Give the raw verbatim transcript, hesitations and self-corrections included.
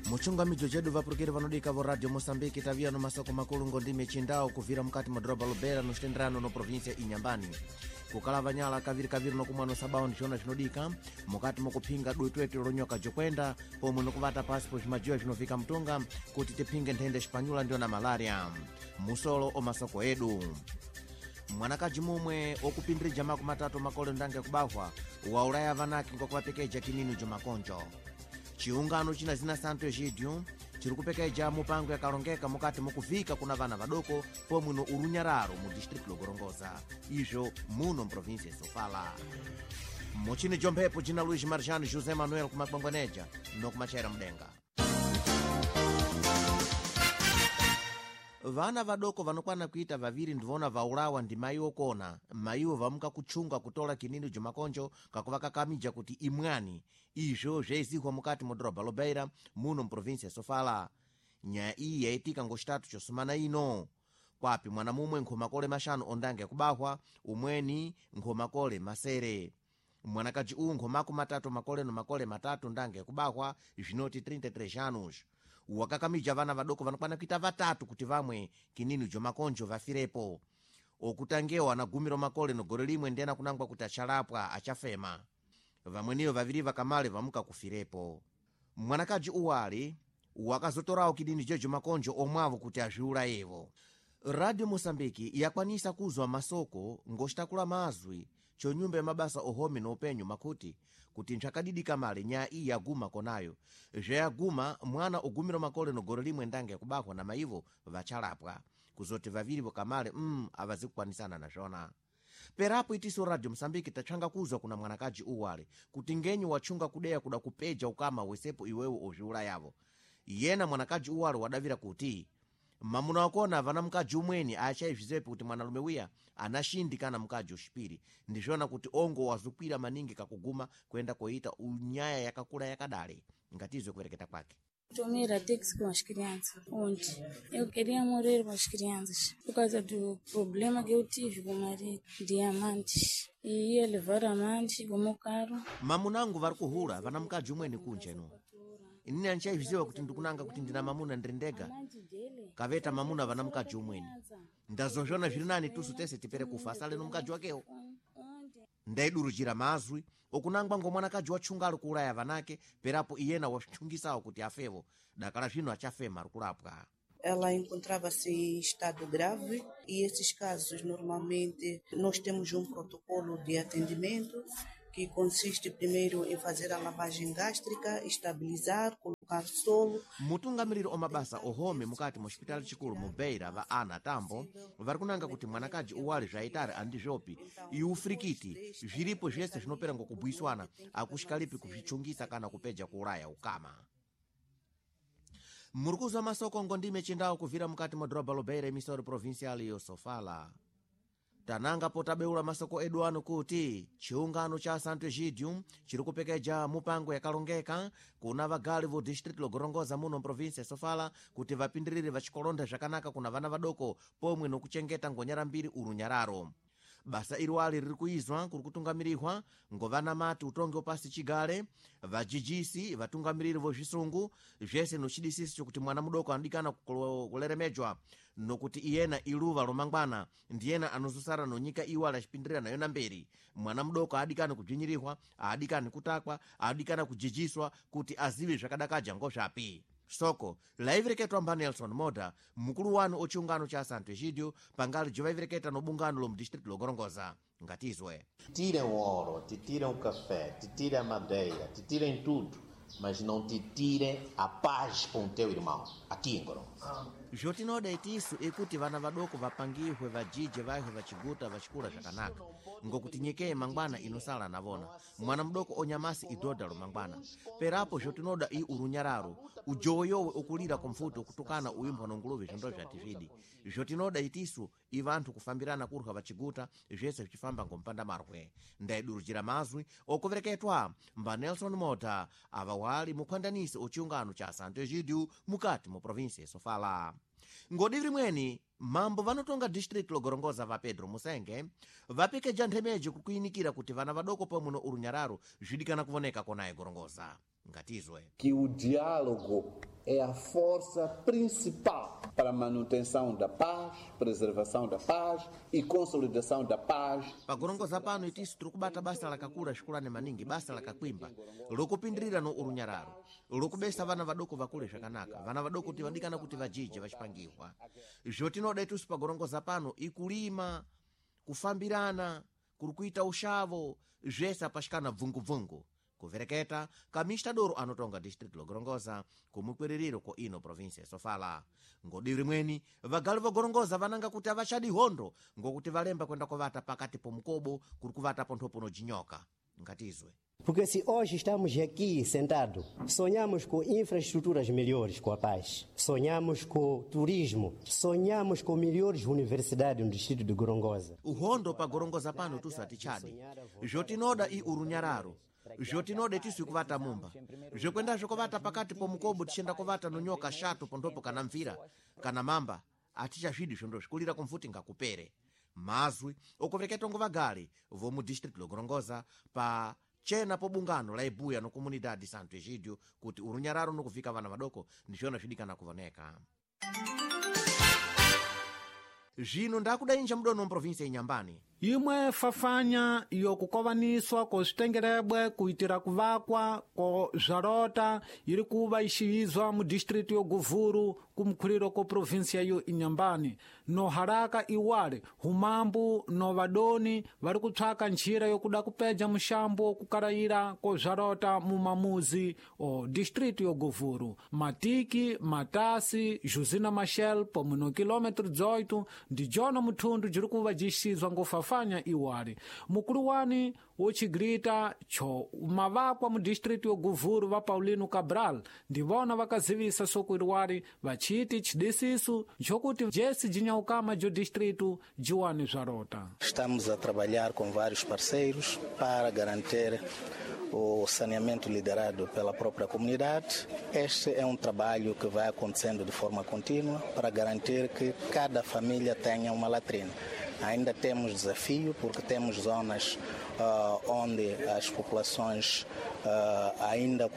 muchungamidzo chedu vapurukiri vanodika vo radio moçambique taviya no masoko makulu ngondime chindawo kuvira mukati mwa doroba lobera no stenderano no província inyambani kukalava nyala kavirikaviri nokumwano sabawo ndichona chinodika mukati mukuphinga duitwete lonyoka jokwenda pomwe nokuvata pasi po cimajiwa cinovika mtunga kuti tiphinge nthende xipanyula ndiyo na malaria musolo o masoko edu mwanakaji mumwe okupindirija maku matatu makole ndange kubahwa waulaya vanaki ngokuvapekeja kininu jomakonjo chiungano china zina santo egidio chiri kupekeja mupango yakalongeka mukati mukuvika kuna vana vadoko pomwe no urunyararo mu district logorongoza izvo muno mprovinsia sofala muchini jomphepo jina luis marjano josé manuel kumagwangwaneja nokumachera mudenga. Vana vadoko vanokwana kuita vaviri ndivona vaulawa ndi mayi okona mayiwo vamuka kutchunga kutola kininu jomakonjo kakuvakakamija kuti imwani izvo zvezihwa mukati modoroba lobeira muno mprovinsia sofala nyaya iyi yayitika ngoxitatu chosumana ino kwapi mwana mumwe nkhomakole maxanu ondange kubahwa umweni nkhomakole masere mwanakaji uwu nkhomako matatu makole no makole matatu ndange kubahwa zvinoti trinta e três anos wakakamija vana vadoko vanokwana kuita vatatu kuti vamwe kininu jomakonjo vafirepo okutangewa na gumiro makole no gore limwe ndena kunangwa kuti achalapwa achafema vamweniyo vaviri vakamale vamuka kufirepo mwanakaji uwali wakazotorawo kininu jejo makonjo omwavo kuti azviula yevo. Radio Moçambique yakwanisa kuzwa masoko ngoxitakula mazwi chonyumba ya mabasa ohome no upenyu makuti kuti nchakadidika male nyaya iyi yaguma konayo zveyaguma mwana ogumiro makole no gore limwe ndange kubahwa na maivo vachalapwa kuzoti vaviri vokamale mm, avazikukwanisana na zvona perapo itiso Radio Moçambique tachanga kuzwa kuna mwanakaji uwale kuti ngenyu wachunga kudeya kuda kupeja ukama wesepo iwewo ozviula yavo yena mwanakaji uwale wadavira kuti mamuna wakona vana mkaji umweni achaizvizepe kuti mwanalume wiya anashindikana mkaji ushipiri ndizvona kuti ongo wazukwira maningi kakuguma kwenda koita unyaya yakakula yakadale ngatizwe kuereketa kwake. Tomira texto com as crianças ontem. Eu queria morrer com as crianças por causa do problema que eu tive com o marido, diamantes. E ia levar amantes como caro. Mamunangu vari kuhula vana mkaji umweni kunjeno. Inini anchaiziwa kuti ndikunanga kuti ndina mamuna ndrindega kaveta mamuna vana mkaji umweni ndazozvona zviri nani tusu tese tipere kufa asale no mkaji wakewo ndaidurujira mazwi okunangwa ngomwanakaji wachunga ari kuulaya vanake perapo iyena wachungisawo kuti afevo dakala zvino achafema ari kurapwa. Ela encontrava-se em estado grave e esses casos normalmente nós temos um protocolo de atendimento que consiste primeiro em fazer a lavagem gástrica, estabilizar, colocar solo. Mutungamiriri omabasa ohome mukati mu hospital chikulu mu Beira va ana tambo vari kunanga kuti mwanakaji uwali zvaitari andizvopi iufrikiti zviripo zvese zvinopera ngokubwiswana akuxikalipi kuzvichungisa kana kupeja kuuraya ukama. Muri kuzwa masoko ngondime chindawo kuvira mukati modoroba lobeira emisori provincial yo Sofala. Tananga potabeula masoko edu ano kuti chiungano cha Santo Egidio chiri kupekeja mupango yakalongeka kuna vagali vo district logorongoza muno provincia Sofala kuti vapindirire vachikolonda zvakanaka kuna vana vadoko pomwe nokuchengeta ngonyara mbiri urunyararo. Basa irwali riri kuizwa kuri kutungamirihwa ngovana mati utonge opasi chigale vajijisi vatungamiriri vozvisungu zvese nochidisisi chokuti mwana mudoko andikana kuleremejwa nokuti iyena iluva lomangwana ndiyena anozosara nonyika iwala achipindirira nayo namberi mwana mudoko adikana kudzvinyirihwa adikana kutakwa adikana kujijiswa kuti azive zvakadakaja ngozvapi. Soko laivireketwa mba Nelson Moda mukulu wanu ochiungano cha Santo Egidio pangali jovaivireketa no bungano lomu district logorongoza ngatizwe. Tiram o ouro, te tiram o café, te tiram a madeira, te tiram tudo, mas não te tirem a paz com o teu irmão aqui em Gorongosa. Zhotinoda itisu ekuti vana vadoko vapangihwe vajije vaihe vachiguta vachikula zvakanaka ngokuti nyekeye mangwana inosala navona mwana mudoko onyamasi idhodha mangwana perapo zhotinoda i urunyararo ujoyowe okulira komfuto kutukana uimbwa nonguluve zvindo zvatividi zhotinoda itisu ivantu kufambirana kurha vachiguta zvese zvichifamba ngompanda marwe ndaidurujira mazwi okuvereketwa mba Nelson Mota ava wali mukhwandanisi ochiungano cha Santo Egidio mukati mu provinsia Sofala. Ngodi rimweni mambo vanotonga district logorongoza va Pedro Musenge vapekeja nthemeji kukuinikira kuti vana vadoko pomwe no urunyararo zvidikana kuvoneka konaye gorongoza ngatizwe que o diálogo é a força principal para a manutenção da paz, preservação da paz e consolidação da paz. pakurongoza pano itiso tiri kubata basa lakakula xikulane maningi, basa lakakwimba lokupindirira no urunyararo lokubesa vana vadoko vakule zvakanaka, vana vadoko kuti vadikana kuti vajije vachipangiwa. Zvotinoda itusi pakurongoza pano ikulima, kufambirana, kuri kuita uxavo, zvese apashikana bvungubvungu kuvereketa kamistadoro anotonga district logorongoza kumukwiririro ko ino province sofala. Ngodi rimweni vagali vogorongoza vananga kuti avachadi hondo ngokuti valemba kwenda kovata pakati pomkobo kuri kuvata ponthopo no jinyoka ngatizwe. Porque se hoje estamos aqui sentados, sonhamos com infraestruturas melhores com a paz, sonhamos com turismo, sonhamos com melhores universidades no distrito de Gorongosa. Uhondo pa gorongoza pano tusa tichadi jotinoda i urunyararo jotinoda tisu kuvata mumba jokwenda jokovata pakati pomkobo tichenda kovata no nyoka shatu ponthopo kana mvira kana mamba atichazvidi zvondo zvikulira kumfuti ngakupere mazwi okuvereketa ngovagali vomu district logorongoza pa chena po bungano la ibuya no comunidade Santo Egídio kuti urunyararo no kufika vana vadoko ndizvona zvidikana kuvoneka. Zvino ndakudainja mudono mprovinsi yenyambani imwe fafanya yokukovaniswa kozvitengerebwe kuitira kuvakwa kozvarota iri kuva ixiyizwa mu district yoguvuru kumkhuliro ko provinsia yo inyambani no haraka iwale humambu no vadoni vari kutsvaka njira yokuda kupeja muxambo wokukarayira kozvarota mu mamuzi o district yoguvuru matiki matasi juzina machel pomwe no kilômetro dezoito ndi jona muthundu jiri kuva jixizwa ngofafanya iwale mukulu wani wocigrita cho mavakwa mu district yoguvuru va Paulino Cabral ndivona vakazivisa soku iriwari vachiti cidisiso ncokuti jesi jinyaukama jo distrito jiwane zvarota. Estamos a trabalhar com vários parceiros para garantir o saneamento liderado pela própria comunidade. Este é um trabalho que vai acontecendo de forma contínua para garantir que cada família tenha uma latrina. Ainda temos desafio porque temos zonas uh, onde as populações uh, ainda